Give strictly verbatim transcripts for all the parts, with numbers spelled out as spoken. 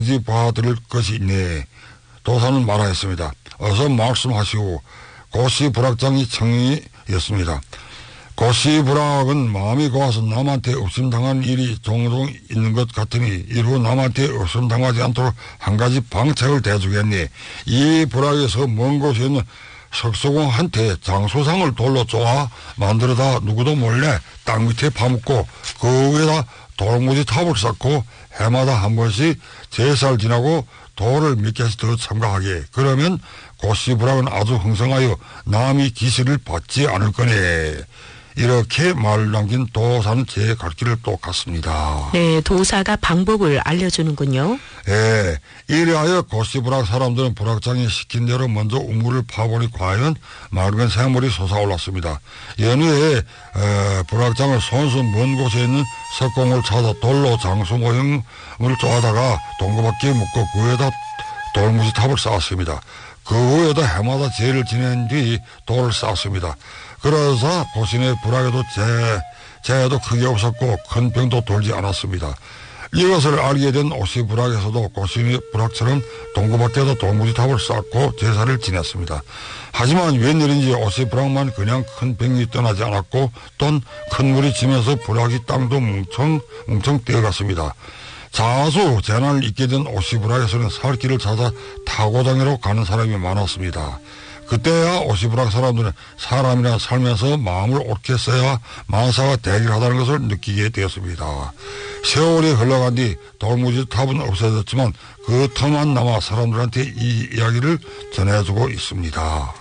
봐드릴 것이 있네. 도사는 말하였습니다. 어서 말씀하시오. 고씨 불악장이 청이였습니다. 고씨 불악은 마음이 고와서 남한테 없음당한 일이 종종 있는 것 같으니 이후 남한테 없음당하지 않도록 한 가지 방책을 대주겠니. 이 불악에서 먼 곳에 있는 석소공한테 장수상을 돌로 쪼아 만들어다 누구도 몰래 땅 밑에 파묻고 그 위에다 돌무지 탑을 쌓고 해마다 한 번씩 제사를 지나고 돌을 몇 개씩 더 첨가하게. 그러면 고씨 불악은 아주 흥성하여 남이 기시를 받지 않을 거네. 이렇게 말 남긴 도사는 제 갈 길을 또 갔습니다. 네, 도사가 방법을 알려주는군요. 예, 이래하여 고씨 불악 사람들은 불악장이 시킨 대로 먼저 우물을 파보니 과연 맑은 샘물이 솟아올랐습니다. 연후에 에, 불악장을 손수 먼 곳에 있는 석공을 찾아 돌로 장수 모형을 쪼아다가 동그랗게 묶고 그 위에다 돌무지 탑을 쌓았습니다. 그 후에도 해마다 제를 지낸 뒤 돌을 쌓았습니다. 그래서 고신의 불악에도 재, 재해도 크게 없었고 큰 병도 돌지 않았습니다. 이것을 알게 된 오씨 불악에서도 고신의 불악처럼 동구밖에도 돌무지탑을 쌓고 제사를 지냈습니다. 하지만 웬일인지 오씨 불악만 그냥 큰 병이 떠나지 않았고 또 큰 물이 지면서 불악이 땅도 뭉청 뭉청 뛰어갔습니다. 자수 재난을 잊게 된 오씨 불악에서는 살 길을 찾아 타고장애로 가는 사람이 많았습니다. 그때야 오씨 불악 사람들은 사람이나 살면서 마음을 옳게 써야 만사가 대길하다는 것을 느끼게 되었습니다. 세월이 흘러간 뒤 돌무지 탑은 없어졌지만 그 틈만 남아 사람들한테 이 이야기를 전해주고 있습니다.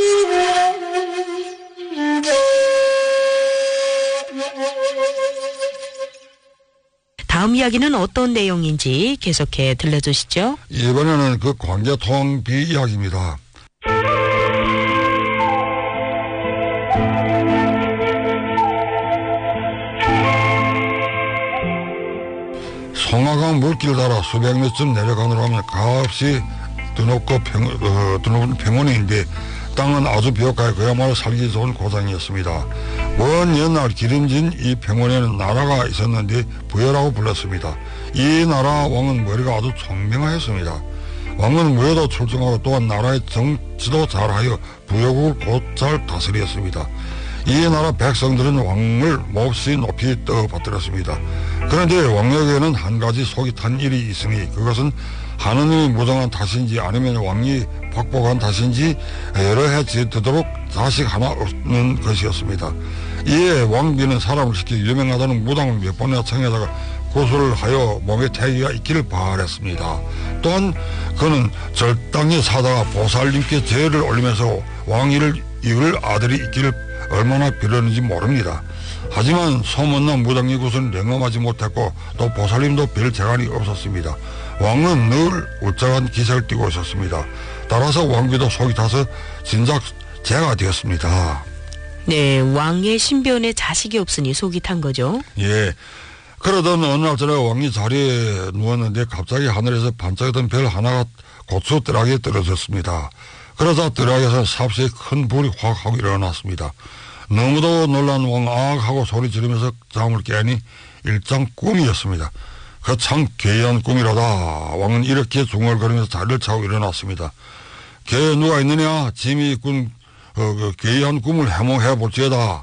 다음 이야기는 어떤 내용인지 계속해 들려주시죠. 이번에는 그 관계통비 이야기입니다. 송화강 물길 따라 수백 리쯤 내려가느라 하면 값이 드높고 평, 어, 드높은 평원인데 땅은 아주 비옥하여 그야말로 살기 좋은 고장이었습니다. 먼 옛날 기름진 이 평원에는 나라가 있었는데 부여라고 불렀습니다. 이 나라 왕은 머리가 아주 총명하였습니다. 왕은 무예도 출중하고 또한 나라의 정치도 잘하여 부여국을 곧잘 다스렸습니다. 이 나라 백성들은 왕을 몹시 높이 떠받들었습니다. 그런데 왕에게는 한 가지 속이 탄 일이 있으니 그것은 하느님이 무정한 탓인지 아니면 왕이 박복한 탓인지 여러 해 지도록 자식 하나 없는 것이었습니다. 이에 왕비는 사람을 시켜 유명하다는 무당을 몇 번이나 청해다가 고소를 하여 몸에 태기가 있기를 바랬습니다. 또한 그는 절당히 사다가 보살님께 제를 올리면서 왕위를 이을 아들이 있기를 얼마나 빌었는지 모릅니다. 하지만 소문난 무당의 곳은 영험하지 못했고 또 보살님도 별 재간이 없었습니다. 왕은 늘 울적한 기색을 띠고 있었습니다. 따라서 왕비도 속이 타서 진작 재가 되었습니다. 네, 왕의 신변에 자식이 없으니 속이 탄 거죠. 예. 그러던 어느 날 저녁 왕이 자리에 누웠는데 갑자기 하늘에서 반짝이던 별 하나가 고추 뜰하게 떨어졌습니다. 그러자 뜰하게서 삽시에 큰 불이 확 하고 일어났습니다. 너무도 놀란 왕 악 하고 소리 지르면서 잠을 깨니 일장 꿈이었습니다. 그 참 괴이한 꿈이로다. 왕은 이렇게 중얼거리면서 자리를 차고 일어났습니다. 개 누가 있느냐? 짐이 꾼 어, 그 괴이한 꿈을 해몽해볼지어다.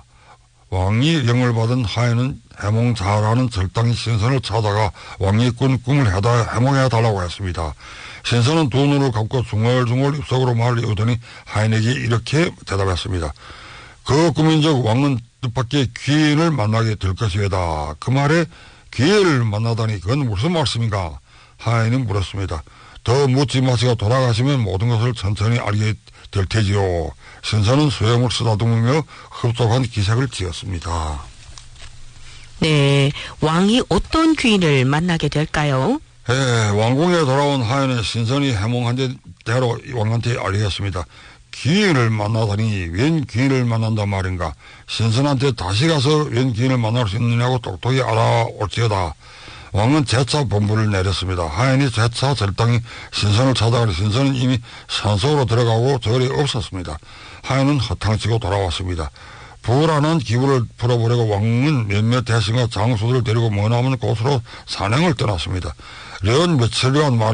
왕이 영을 받은 하에는 해몽 잘하는 절당이 신선을 찾아가 왕이 꾼 꿈을 해다 해몽해달라고 했습니다. 신선은 두 눈을 감고 중얼중얼 입속으로 말을 이으더니 하인에게 이렇게 대답했습니다. 그 꿈인즉 왕은 뜻밖의 귀인을 만나게 될 것이다. 그 말에 귀인을 만나다니 그건 무슨 말씀인가? 하인은 물었습니다. 더 묻지 마시고 돌아가시면 모든 것을 천천히 알게 될 테지요. 신선은 수염을 쓰다듬으며 흡족한 기색을 지었습니다. 네, 왕이 어떤 귀인을 만나게 될까요? 예, 왕궁에 돌아온 하인은 신선이 해몽한 대로 왕한테 알리겠습니다. 귀인을 만나다니 웬 귀인을 만난단 말인가. 신선한테 다시 가서 웬 귀인을 만날 수 있느냐고 똑똑히 알아올지어다. 왕은 재차 본부를 내렸습니다. 하인이 재차 절당히 신선을 찾아가니 신선은 이미 산속으로 들어가고 절이 없었습니다. 하인은 허탕치고 돌아왔습니다. 불안한 기분을 풀어보려고 왕은 몇몇 대신과 장수들을 데리고 머나먼 곳으로 산행을 떠났습니다. 련 며칠간 말